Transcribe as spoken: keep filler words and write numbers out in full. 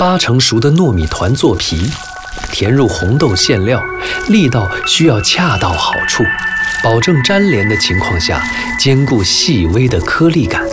八成熟的糯米团做皮，填入红豆馅料，力道需要恰到好处，保证粘连的情况下，兼顾细微的颗粒感。